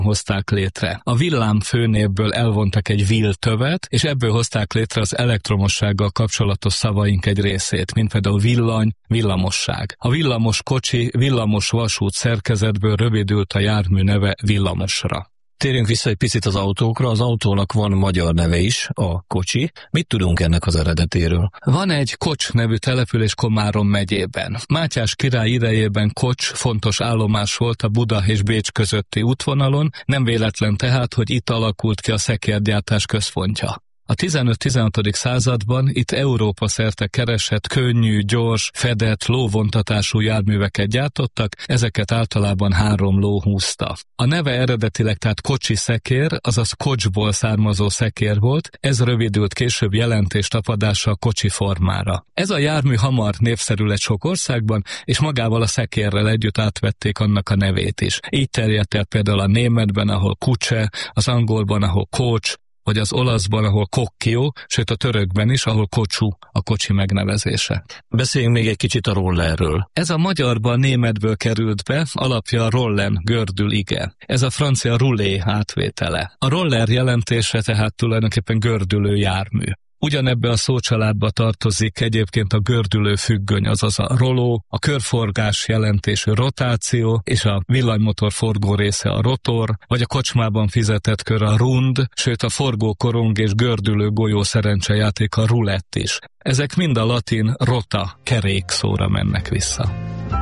hozták létre. A villámfőnévből elvontak egy villtövet, és ebből hozták létre az elektromossággal kapcsolatos szavaink egy részét, mint például villany, villamosság. A villamos kocsi, villamos vasút szerkezetből rövidült a jármű neve villamosra. Térjünk vissza egy picit az autókra. Az autónak van magyar neve is, a kocsi. Mit tudunk ennek az eredetéről? Van egy Kocs nevű település Komárom megyében. Mátyás király idejében Kocs fontos állomás volt a Buda és Bécs közötti útvonalon, nem véletlen tehát, hogy itt alakult ki a szekérgyártás központja. A 15-16. században itt Európa szerte keresett, könnyű, gyors, fedett, lóvontatású járműveket gyártottak, ezeket általában 3 ló húzta. A neve eredetileg tehát kocsi szekér, azaz kocsból származó szekér volt, ez rövidült később jelentéstapadással kocsi formára. Ez a jármű hamar népszerű lett sok országban, és magával a szekérrel együtt átvették annak a nevét is. Így terjedt el például a németben, ahol kucse, az angolban, ahol kocs, vagy az olaszban, ahol kokkió, sőt a törökben is, ahol kocsú a kocsi megnevezése. Beszéljünk még egy kicsit a rollerről. Ez a magyarban németből került be, alapja a rollen, gördül ige. Ez a francia roulé átvétele. A roller jelentése tehát tulajdonképpen gördülő jármű. Ugyanebbe a szócsaládba tartozik egyébként a gördülő függöny, azaz a roló, a körforgás jelentésű rotáció, és a villanymotor forgó része a rotor, vagy a kocsmában fizetett kör a rund, sőt a forgó korong és gördülő golyó szerencsejáték a rulett is. Ezek mind a latin rota, kerék szóra mennek vissza.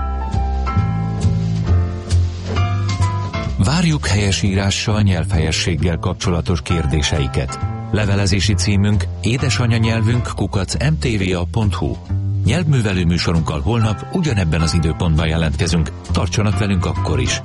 Várjuk helyesírással, nyelvhelyességgel kapcsolatos kérdéseiket. Levelezési címünk édesanyanyelvünk@mtva.hu. Nyelvművelő műsorunkkal holnap ugyanebben az időpontban jelentkezünk. Tartsanak velünk akkor is!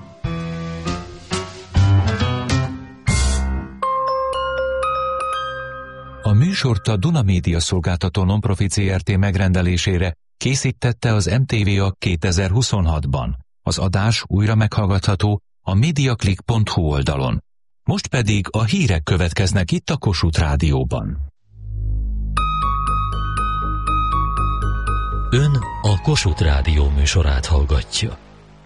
A műsort a Duna Média Szolgáltató Nonprofit Zrt. Megrendelésére készítette az MTVA 2026-ban. Az adás újra meghallgatható a mediaclick.hu oldalon. Most pedig a hírek következnek itt a Kossuth Rádióban. Ön a Kossuth Rádió műsorát hallgatja.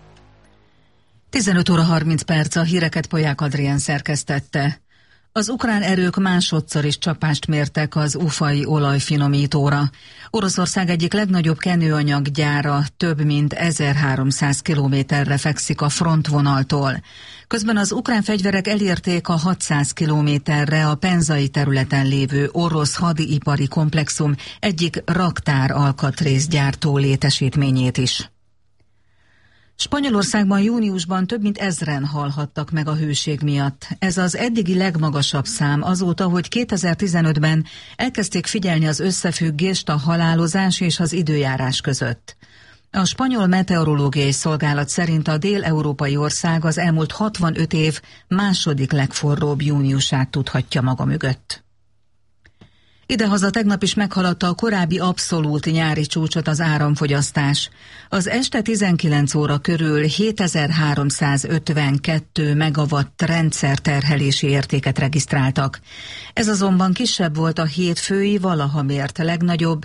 15 óra 30 perc, a híreket Polyák Adrián szerkesztette. Az ukrán erők másodszor is csapást mértek az ufai olajfinomítóra. Oroszország egyik legnagyobb kenőanyaggyára több mint 1300 kilométerre fekszik a frontvonaltól. Közben az ukrán fegyverek elérték a 600 kilométerre a penzai területen lévő orosz hadipari komplexum egyik raktár alkatrészgyártó létesítményét is. Spanyolországban júniusban több mint 1000-en halhattak meg a hőség miatt. Ez az eddigi legmagasabb szám azóta, hogy 2015-ben elkezdték figyelni az összefüggést a halálozás és az időjárás között. A spanyol meteorológiai szolgálat szerint a dél-európai ország az elmúlt 65 év második legforróbb júniusát tudhatja maga mögött. Idehaza tegnap is meghaladta a korábbi abszolút nyári csúcsot az áramfogyasztás. Az este 19 óra körül 7352 megawatt rendszerterhelési értéket regisztráltak. Ez azonban kisebb volt a hétfői valaha mért legnagyobb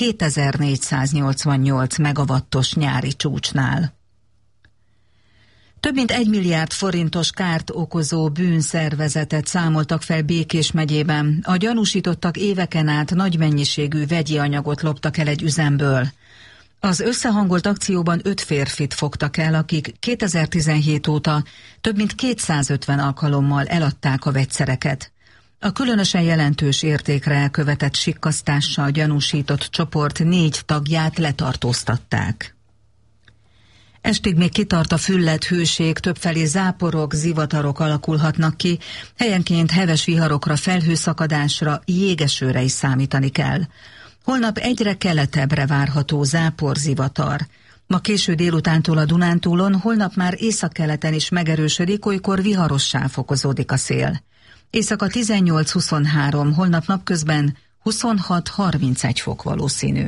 7488 megawattos nyári csúcsnál. Több mint 1 milliárd forintos kárt okozó bűnszervezetet számoltak fel Békés megyében. A gyanúsítottak éveken át nagy mennyiségű vegyi anyagot loptak el egy üzemből. Az összehangolt akcióban 5 férfit fogtak el, akik 2017 óta több mint 250 alkalommal eladták a vegyszereket. A különösen jelentős értékre elkövetett sikkasztással gyanúsított csoport 4 tagját letartóztatták. Estig még kitart a füllett hőség, többfelé záporok, zivatarok alakulhatnak ki, helyenként heves viharokra, felhőszakadásra, jégesőre is számítani kell. Holnap egyre keletebbre várható záporzivatar. Ma késő délutántól a Dunántúlon, holnap már északkeleten is megerősödik, olykor viharossá fokozódik a szél. Éjszaka 18-23, holnap napközben 26-31 fok valószínű.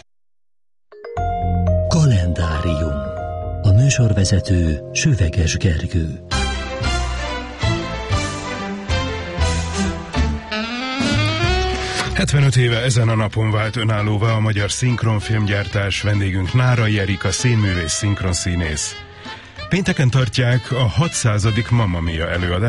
Kalendárium. A műsorvezető Süveges Gergő. ...75 éve ezen a napon vált önállóvá a magyar szinkronfilmgyártás, vendégünk Nárai Erika színművész, szinkronszínész. Pénteken tartják a 600. Mamma Mia előadást,